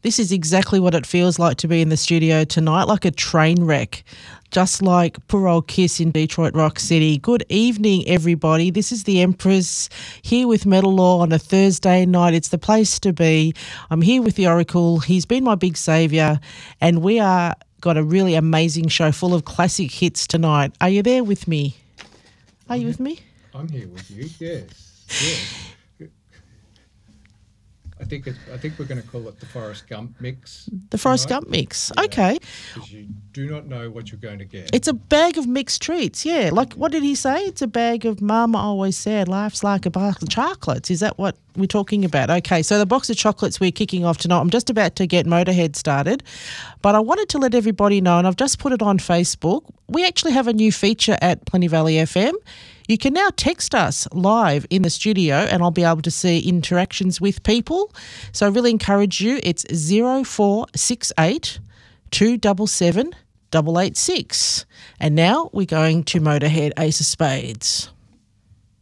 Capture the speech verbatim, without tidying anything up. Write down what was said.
This is exactly what it feels like to be in the studio tonight, like a train wreck, just like poor old Kiss in Detroit Rock City. Good evening, everybody. This is the Empress here with Metal Law on a Thursday night. It's the place to be. I'm here with the Oracle. He's been my big saviour, and we are got a really amazing show full of classic hits tonight. Are you there with me? Are you with me? I'm here with you, yes. yes. I think it's, I think we're going to call it the Forrest Gump mix. The Forrest tonight. Gump mix. Yeah, okay. Because you do not know what you're going to get. It's a bag of mixed treats, yeah. Like, what did he say? It's a bag of, Mama always said, life's like a box of chocolates. Is that what we're talking about? Okay, so the box of chocolates we're kicking off tonight. I'm just about to get Motorhead started, but I wanted to let everybody know, and I've just put it on Facebook, we actually have a new feature at Plenty Valley F M. You can now text us live in the studio and I'll be able to see interactions with people. So I really encourage you. It's zero four six eight, two seven seven, eight eight six. And now we're going to Motorhead, Ace of Spades.